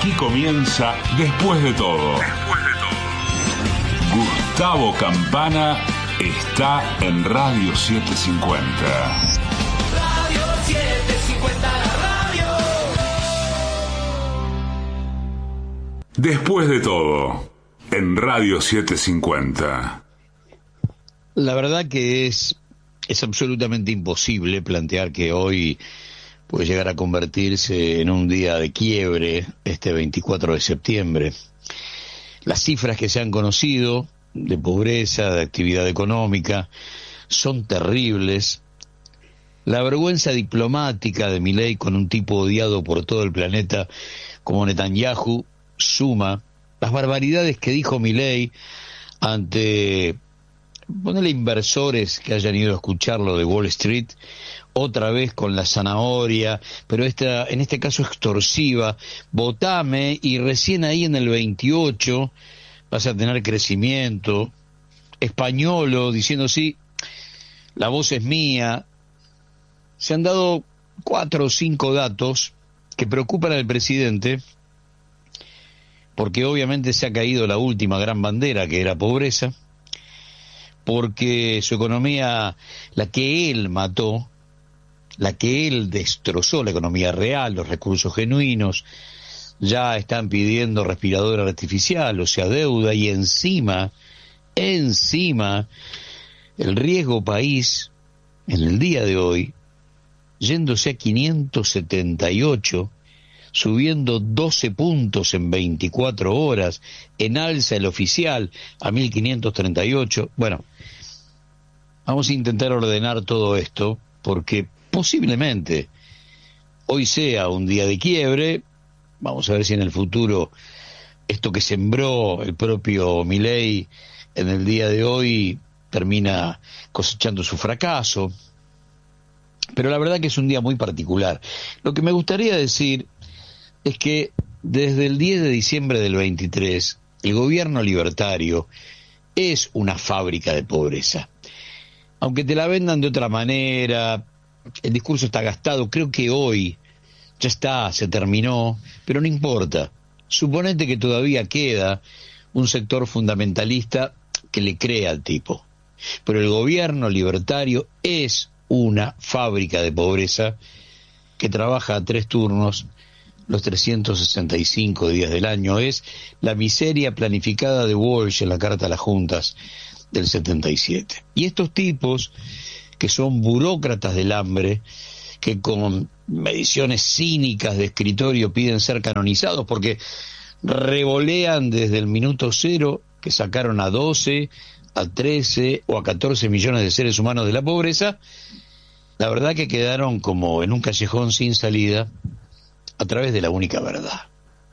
Aquí comienza Después de todo. Gustavo Campana está en Radio 750. Radio 750, la radio. Después de todo, en Radio 750. La verdad que es absolutamente imposible plantear que hoy puede llegar a convertirse en un día de quiebre, este 24 de septiembre. Las cifras que se han conocido de pobreza, de actividad económica, son terribles. La vergüenza diplomática de Milei con un tipo odiado por todo el planeta como Netanyahu suma. Las barbaridades que dijo Milei ante, ponele, inversores que hayan ido a escucharlo de Wall Street, otra vez con la zanahoria, pero en este caso extorsiva: votame y recién ahí en el 28 vas a tener crecimiento. Españolo diciendo sí, la voz es mía. Se han dado 4 o 5 datos que preocupan al presidente, porque obviamente se ha caído la última gran bandera, que era pobreza, porque su economía, la que él mató, la que él destrozó, la economía real, los recursos genuinos, ya están pidiendo respirador artificial, o sea, deuda, y encima, el riesgo país, en el día de hoy, yéndose a 578, subiendo 12 puntos en 24 horas, en alza el oficial a 1538. Bueno, vamos a intentar ordenar todo esto, porque posiblemente hoy sea un día de quiebre. Vamos a ver si en el futuro esto que sembró el propio Milei en el día de hoy termina cosechando su fracaso. Pero la verdad que es un día muy particular. Lo que me gustaría decir es que desde el 10 de diciembre del 23, el gobierno libertario es una fábrica de pobreza. Aunque te la vendan de otra manera, el discurso está gastado, creo que hoy ya está, se terminó, pero no importa. Suponete que todavía queda un sector fundamentalista que le crea al tipo. Pero el gobierno libertario es una fábrica de pobreza que trabaja a 3 turnos los 365 días del año. Es la miseria planificada de Walsh en la Carta a las Juntas del 77. Y estos tipos, que son burócratas del hambre, que con mediciones cínicas de escritorio piden ser canonizados porque revolean desde el minuto cero que sacaron a 12, a 13 o a 14 millones de seres humanos de la pobreza, la verdad que quedaron como en un callejón sin salida a través de la única verdad.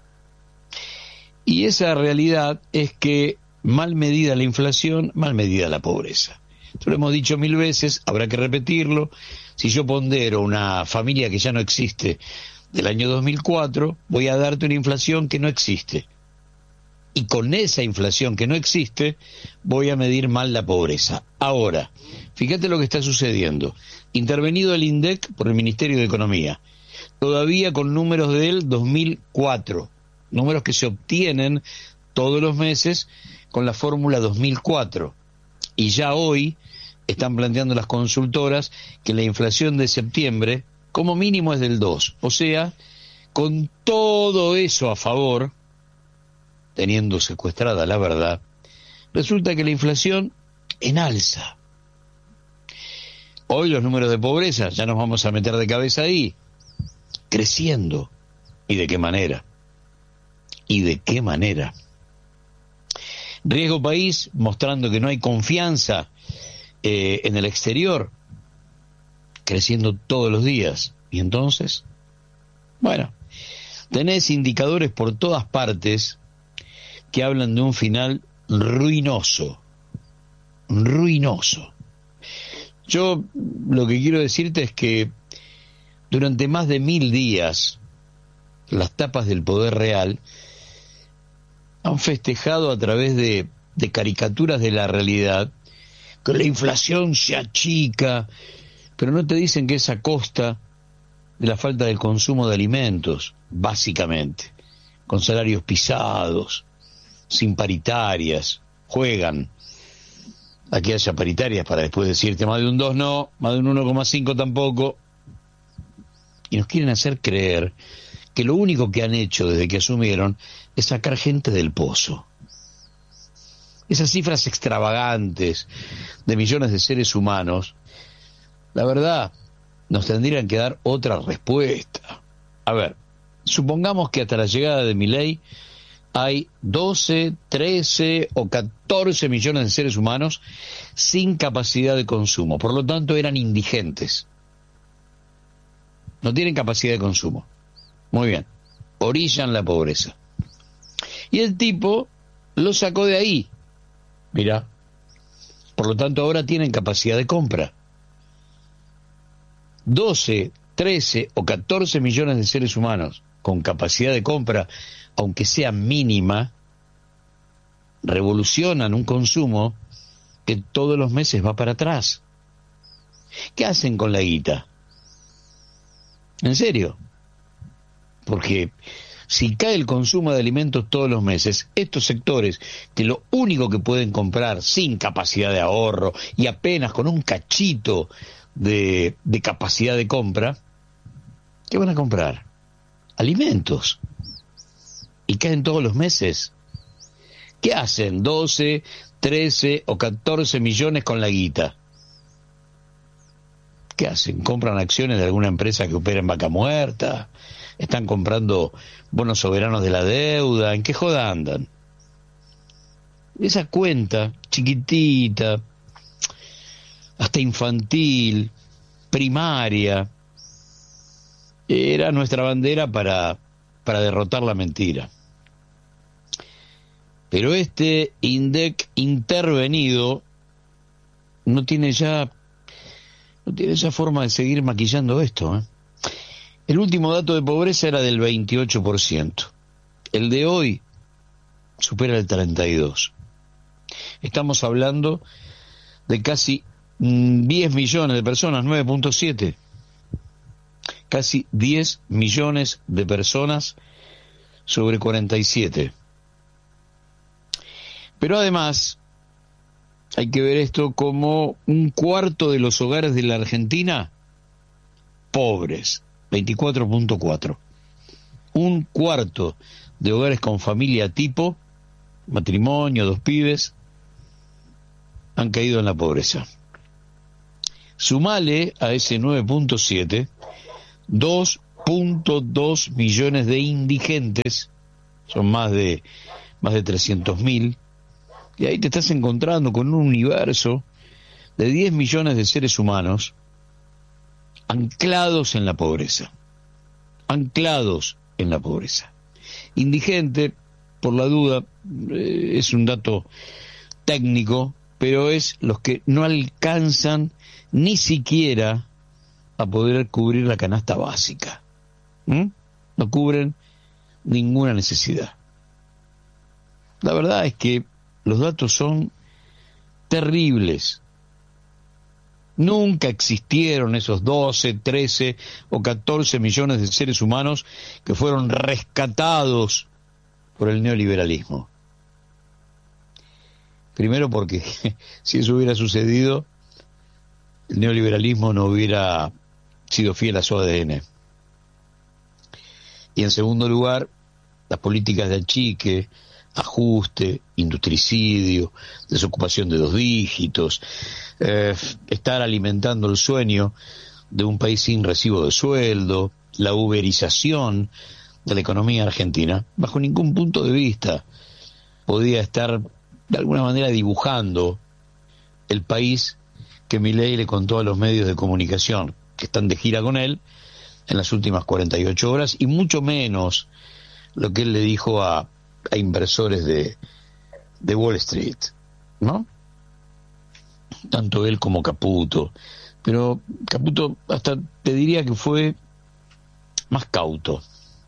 Y esa realidad es que mal medida la inflación, mal medida la pobreza. Esto lo hemos dicho 1000 veces, habrá que repetirlo. Si yo pondero una familia que ya no existe del año 2004, voy a darte una inflación que no existe. Y con esa inflación que no existe, voy a medir mal la pobreza. Ahora, fíjate lo que está sucediendo. Intervenido el INDEC por el Ministerio de Economía, todavía con números del 2004, números que se obtienen todos los meses con la fórmula 2004. Y ya hoy están planteando las consultoras que la inflación de septiembre como mínimo es del 2. O sea, con todo eso a favor, teniendo secuestrada la verdad, resulta que la inflación en alza. Hoy los números de pobreza, ya nos vamos a meter de cabeza ahí, creciendo. ¿Y de qué manera? ¿Y de qué manera? Riesgo país, mostrando que no hay confianza en el exterior, creciendo todos los días. Y entonces, bueno, tenés indicadores por todas partes que hablan de un final ruinoso. Yo lo que quiero decirte es que durante más de 1000 días las tapas del poder real han festejado a través de caricaturas de la realidad que la inflación se achica, pero no te dicen que es a costa de la falta del consumo de alimentos, básicamente. con salarios pisados, sin paritarias, juegan a que haya paritarias para después decirte más de un 2 no, más de un 1,5 tampoco. Y nos quieren hacer creer que lo único que han hecho desde que asumieron es sacar gente del pozo. Esas cifras extravagantes de millones de seres humanos, la verdad, nos tendrían que dar otra respuesta. A ver, supongamos que hasta la llegada de Milei hay 12, 13 o 14 millones de seres humanos sin capacidad de consumo. Por lo tanto, eran indigentes. No tienen capacidad de consumo. Muy bien. Orillan la pobreza. Y el tipo lo sacó de ahí. Mirá. Por lo tanto, ahora tienen capacidad de compra. 12, 13 o 14 millones de seres humanos con capacidad de compra, aunque sea mínima, revolucionan un consumo que todos los meses va para atrás. ¿Qué hacen con la guita? ¿En serio? Porque si cae el consumo de alimentos todos los meses, estos sectores que lo único que pueden comprar sin capacidad de ahorro y apenas con un cachito de capacidad de compra, ¿qué van a comprar? Alimentos. Y caen todos los meses. ¿Qué hacen 12, 13 o 14 millones con la guita? ¿Qué hacen? ¿Compran acciones de alguna empresa que opera en vaca muerta? ¿Están comprando bonos soberanos de la deuda? ¿En qué joda andan? Esa cuenta chiquitita, hasta infantil, primaria, era nuestra bandera para derrotar la mentira. Pero este INDEC intervenido no tiene ya forma de seguir maquillando esto, ¿eh? El último dato de pobreza era del 28%. El de hoy supera el 32%. Estamos hablando de casi 10 millones de personas, 9.7. Casi 10 millones de personas sobre 47. Pero además, hay que ver esto como un cuarto de los hogares de la Argentina pobres, 24.4. Un cuarto de hogares con familia tipo, matrimonio, 2 pibes, han caído en la pobreza. Sumale a ese 9.7, 2.2 millones de indigentes, son más de 300.000, y ahí te estás encontrando con un universo de 10 millones de seres humanos anclados en la pobreza. Anclados en la pobreza. Indigente, por la duda, es un dato técnico, pero es los que no alcanzan ni siquiera a poder cubrir la canasta básica. No cubren ninguna necesidad. La verdad es que los datos son terribles. Nunca existieron esos 12, 13 o 14 millones de seres humanos que fueron rescatados por el neoliberalismo. Primero porque si eso hubiera sucedido, el neoliberalismo no hubiera sido fiel a su ADN. Y en segundo lugar, las políticas de achique, ajuste, industricidio, desocupación de 2 dígitos, estar alimentando el sueño de un país sin recibo de sueldo, la uberización de la economía argentina, bajo ningún punto de vista podía estar de alguna manera dibujando el país que Milei le contó a los medios de comunicación que están de gira con él en las últimas 48 horas, y mucho menos lo que él le dijo a inversores de Wall Street, ¿no? Tanto él como Caputo, pero Caputo hasta te diría que fue más cauto.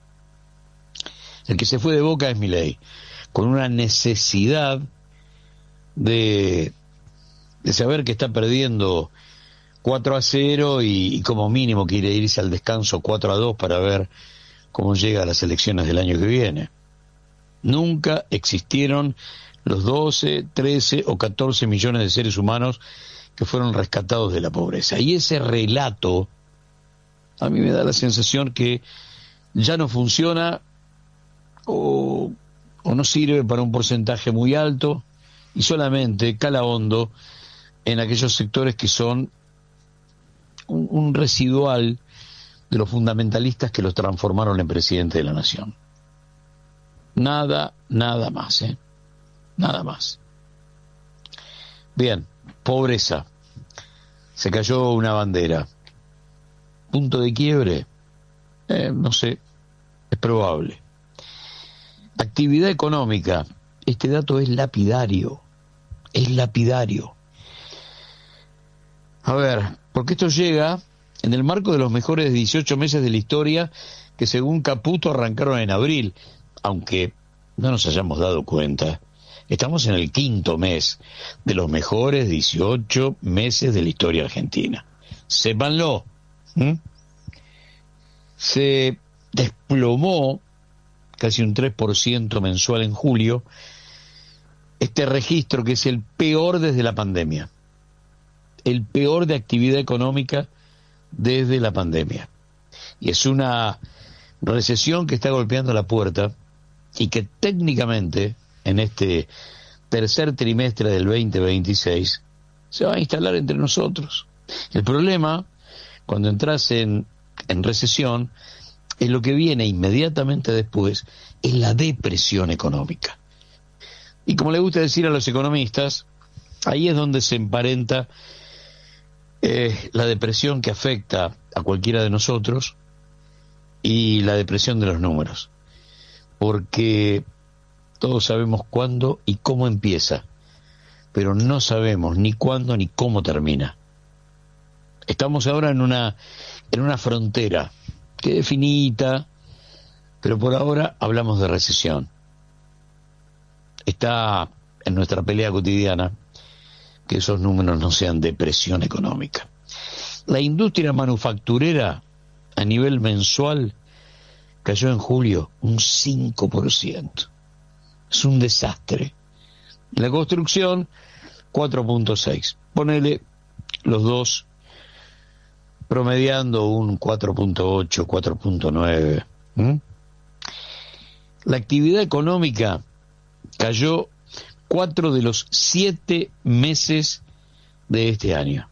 El que se fue de boca es Milei, con una necesidad de saber que está perdiendo 4-0 y como mínimo quiere irse al descanso 4-2 para ver cómo llega a las elecciones del año que viene. Nunca existieron los 12, 13 o 14 millones de seres humanos que fueron rescatados de la pobreza. Y ese relato a mí me da la sensación que ya no funciona o no sirve para un porcentaje muy alto y solamente cala hondo en aquellos sectores que son un residual de los fundamentalistas que los transformaron en presidente de la nación. Nada más, nada más. Bien, pobreza. Se cayó una bandera. ¿Punto de quiebre? No sé, es probable. Actividad económica. Este dato es lapidario. Es lapidario. A ver, porque esto llega en el marco de los mejores 18 meses de la historia que según Caputo arrancaron en abril, aunque no nos hayamos dado cuenta, estamos en el 5º mes de los mejores 18 meses de la historia argentina. Sépanlo. Se desplomó casi un 3% mensual en julio, este registro que es el peor desde la pandemia, el peor de actividad económica desde la pandemia. Y es una recesión que está golpeando la puerta y que técnicamente en este tercer trimestre del 2026 se va a instalar entre nosotros. El problema, cuando entras en recesión, es lo que viene inmediatamente después, es la depresión económica. Y como le gusta decir a los economistas, ahí es donde se emparenta la depresión que afecta a cualquiera de nosotros y la depresión de los números. Porque todos sabemos cuándo y cómo empieza, pero no sabemos ni cuándo ni cómo termina. Estamos ahora en una frontera que es finita, pero por ahora hablamos de recesión. Está en nuestra pelea cotidiana que esos números no sean depresión económica. La industria manufacturera a nivel mensual cayó en julio un 5%. Es un desastre. La construcción, 4.6. Ponele los dos promediando un 4.8, 4.9. La actividad económica cayó 4 de los 7 meses de este año.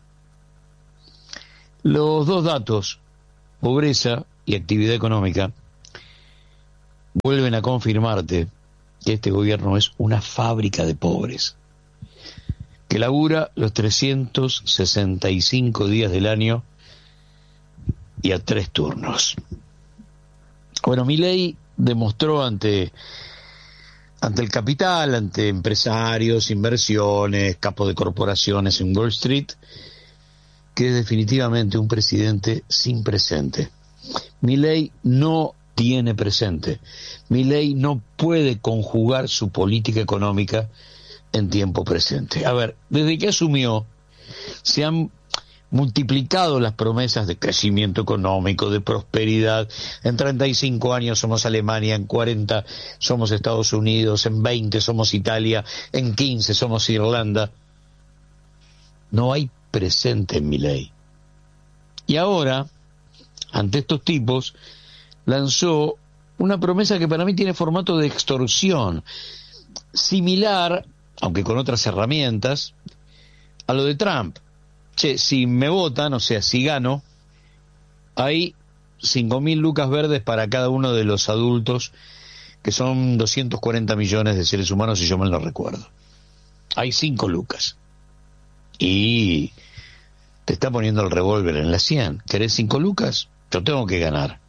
Los dos datos, pobreza y actividad económica, vuelven a confirmarte que este gobierno es una fábrica de pobres, que labura los 365 días del año y a 3 turnos. Bueno, Milei demostró ante el capital, ante empresarios, inversiones, capos de corporaciones en Wall Street, que es definitivamente un presidente sin presente. Milei no tiene presente. Milei no puede conjugar su política económica en tiempo presente. A ver, desde que asumió, se han multiplicado las promesas de crecimiento económico, de prosperidad. En 35 años somos Alemania, en 40 somos Estados Unidos, en 20 somos Italia, en 15 somos Irlanda. No hay presente en Milei. Y ahora, ante estos tipos, lanzó una promesa que para mí tiene formato de extorsión, similar, aunque con otras herramientas, a lo de Trump. Che, si me votan, o sea, si gano, hay 5.000 lucas verdes para cada uno de los adultos, que son 240 millones de seres humanos, si yo mal no recuerdo. Hay 5 lucas. Y te está poniendo el revólver en la 100. ¿Querés 5 lucas? Yo tengo que ganar.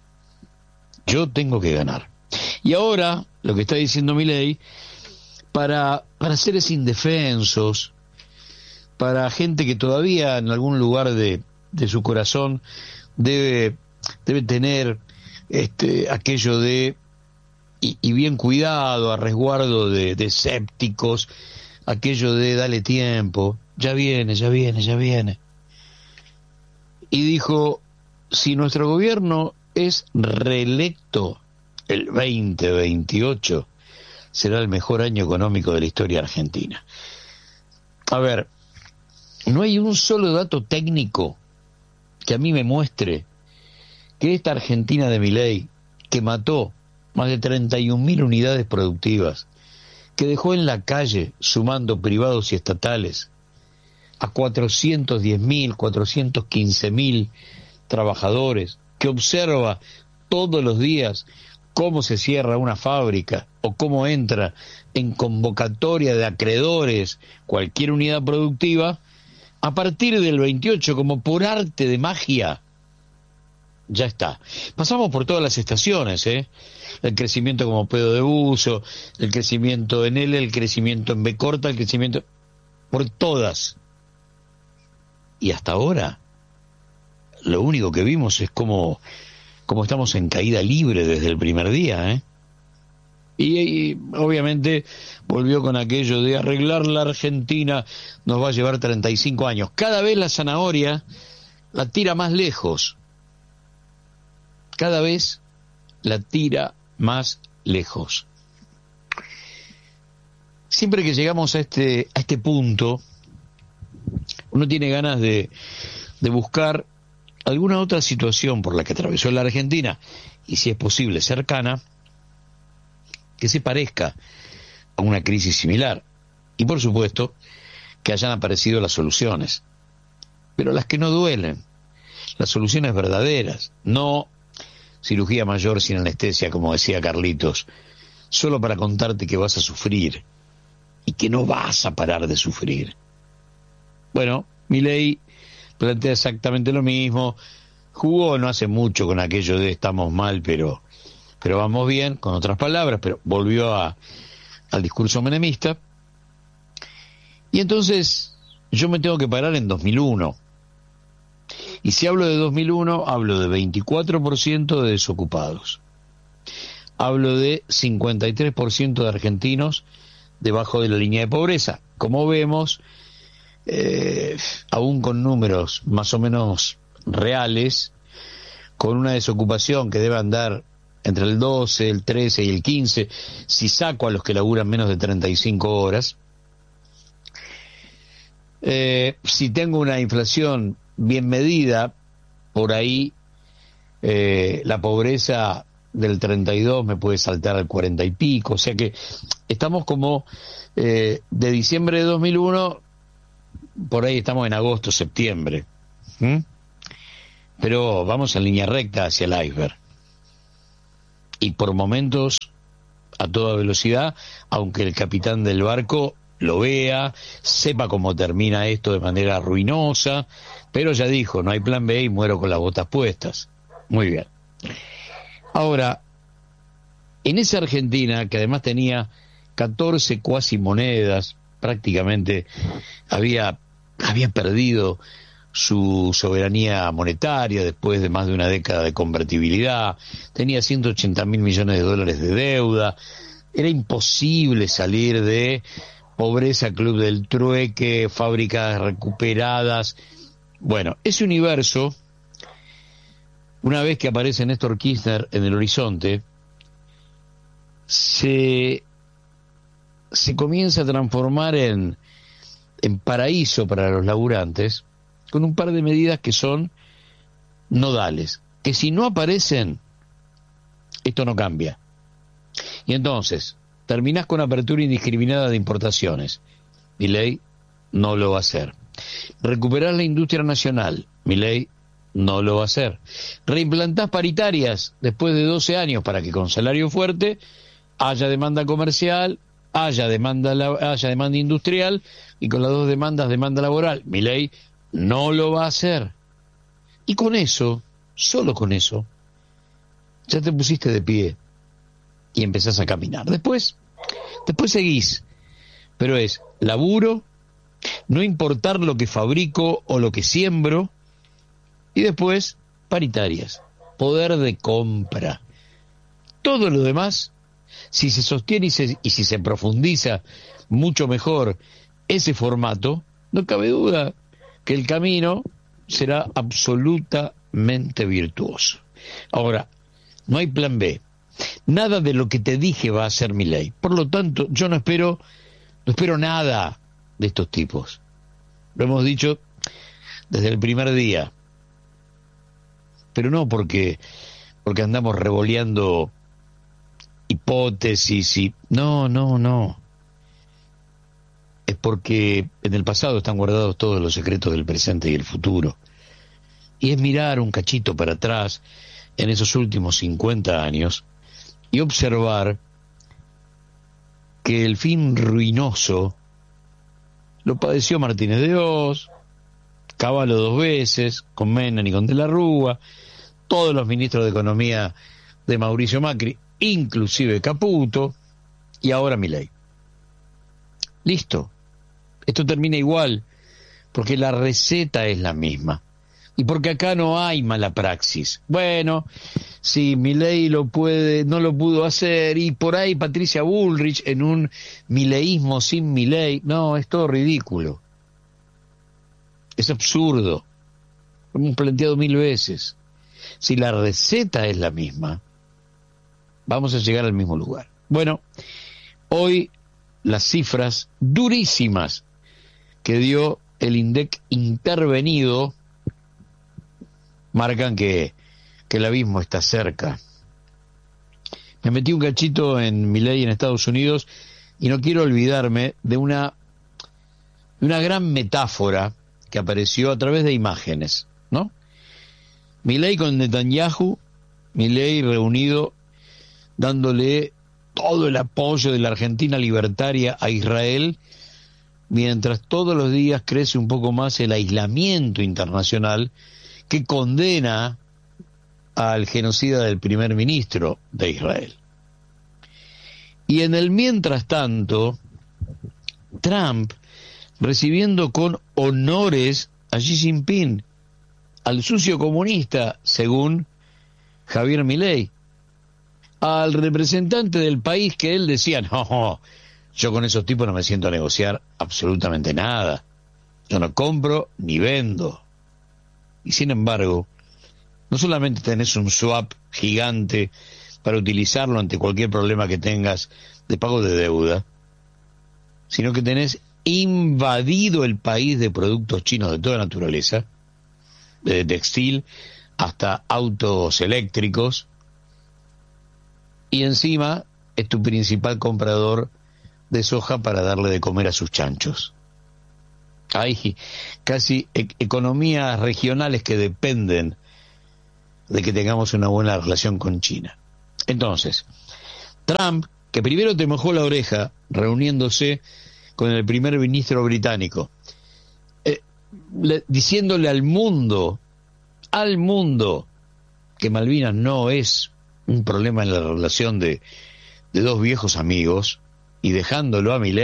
Y ahora, lo que está diciendo Milei, para seres indefensos, para gente que todavía en algún lugar de su corazón debe tener aquello de, y bien cuidado, a resguardo de escépticos, aquello de dale tiempo, ya viene. Y dijo, si nuestro gobierno es reelecto el 2028 será el mejor año económico de la historia argentina. A ver, no hay un solo dato técnico que a mí me muestre que esta Argentina de Milei, que mató más de 31.000 unidades productivas, que dejó en la calle, sumando privados y estatales, a 410.000, 415.000 trabajadores, que observa todos los días cómo se cierra una fábrica o cómo entra en convocatoria de acreedores cualquier unidad productiva, a partir del 28, como por arte de magia, ya está. Pasamos por todas las estaciones, el crecimiento como pedo de buzo, el crecimiento en L, el crecimiento en B corta, el crecimiento por todas. Y hasta ahora, lo único que vimos es cómo estamos en caída libre desde el primer día, Y obviamente volvió con aquello de arreglar la Argentina nos va a llevar 35 años. Cada vez la zanahoria la tira más lejos. Cada vez la tira más lejos. Siempre que llegamos a este punto, uno tiene ganas de buscar alguna otra situación por la que atravesó la Argentina, y si es posible cercana, que se parezca a una crisis similar. Y por supuesto, que hayan aparecido las soluciones. Pero las que no duelen, las soluciones verdaderas, no cirugía mayor sin anestesia, como decía Carlitos, solo para contarte que vas a sufrir y que no vas a parar de sufrir. Bueno, Milei plantea exactamente lo mismo, jugó no hace mucho con aquello de estamos mal, pero vamos bien, con otras palabras, pero volvió al discurso menemista. Y entonces yo me tengo que parar en 2001. Y si hablo de 2001, hablo de 24% de desocupados. Hablo de 53% de argentinos debajo de la línea de pobreza. Como vemos, aún con números más o menos reales, con una desocupación que debe andar entre el 12, el 13 y el 15, si saco a los que laburan menos de 35 horas, si tengo una inflación bien medida, por ahí la pobreza del 32 me puede saltar al 40 y pico, o sea que estamos como de diciembre de 2001, por ahí estamos en agosto, septiembre, pero vamos en línea recta hacia el iceberg, y por momentos a toda velocidad, aunque el capitán del barco lo vea, sepa cómo termina esto de manera ruinosa, pero ya dijo, no hay plan B y muero con las botas puestas. Muy bien. Ahora, en esa Argentina, que además tenía 14 cuasi monedas, prácticamente había perdido su soberanía monetaria después de más de una década de convertibilidad, tenía 180.000 millones de dólares de deuda, era imposible salir de pobreza, club del trueque, fábricas recuperadas. Bueno, ese universo, una vez que aparece Néstor Kirchner en el horizonte, se comienza a transformar en paraíso para los laburantes, con un par de medidas que son nodales, que si no aparecen, esto no cambia. Y entonces, terminás con apertura indiscriminada de importaciones. Milei no lo va a hacer. Recuperar la industria nacional. Milei no lo va a hacer. Reimplantás paritarias después de 12 años para que con salario fuerte haya demanda comercial, haya demanda industrial, y con las dos demandas, demanda laboral. Milei no lo va a hacer. Y con eso, solo con eso, ya te pusiste de pie y empezás a caminar. Después seguís, pero es laburo, no importar lo que fabrico o lo que siembro, y después paritarias, poder de compra. Todo lo demás, si se sostiene y si se profundiza mucho mejor ese formato, no cabe duda que el camino será absolutamente virtuoso. Ahora, no hay plan B. Nada de lo que te dije va a ser Milei. Por lo tanto, yo no espero nada de estos tipos. Lo hemos dicho desde el primer día. Pero no porque andamos revoleando hipótesis y... No. Es porque en el pasado están guardados todos los secretos del presente y el futuro. Y es mirar un cachito para atrás en esos últimos 50 años y observar que el fin ruinoso lo padeció Martínez de Oz, Cavallo 2 veces, con Menem y con De la Rúa, todos los ministros de Economía de Mauricio Macri, inclusive Caputo, y ahora Milei. Listo. Esto termina igual, porque la receta es la misma. Y porque acá no hay mala praxis. Bueno, si Milei no lo pudo hacer, y por ahí Patricia Bullrich en un mileísmo sin Milei, no, es todo ridículo. Es absurdo. Lo hemos planteado 1000 veces. Si la receta es la misma, vamos a llegar al mismo lugar. Bueno, hoy las cifras durísimas que dio el INDEC intervenido marcan que el abismo está cerca. Me metí un cachito en Milei en Estados Unidos y no quiero olvidarme de una gran metáfora que apareció a través de imágenes, ¿no? Milei con Netanyahu, Milei reunido dándole todo el apoyo de la Argentina libertaria a Israel, mientras todos los días crece un poco más el aislamiento internacional que condena al genocida del primer ministro de Israel. Y en el mientras tanto, Trump recibiendo con honores a Xi Jinping, al sucio comunista, según Javier Milei, al representante del país que él decía, no, yo con esos tipos no me siento a negociar absolutamente nada, yo no compro ni vendo. Y sin embargo, no solamente tenés un swap gigante para utilizarlo ante cualquier problema que tengas de pago de deuda, sino que tenés invadido el país de productos chinos de toda naturaleza, desde textil hasta autos eléctricos, y encima es tu principal comprador de soja para darle de comer a sus chanchos. Hay casi economías regionales que dependen de que tengamos una buena relación con China. Entonces, Trump, que primero te mojó la oreja reuniéndose con el primer ministro británico, diciéndole al mundo, que Malvinas no es un problema en la relación de dos viejos amigos, y dejándolo a Milei